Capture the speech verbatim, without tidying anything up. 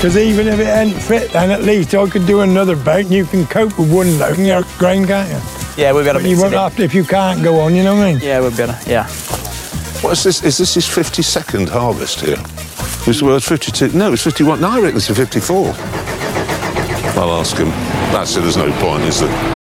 Because even if it ain't fit, then at least I could do another boat and you can cope with one load and your grain, can't you? Yeah, we've got to But mix you it won't in. have to if you can't go on, you know what I mean? Yeah, we've got to, yeah. What is this? Is this his fifty-second harvest here? Was the word fifty-two? No, it's fifty-one. No, I reckon it's a fifty-four. I'll ask him. That's it, there's no point, is there?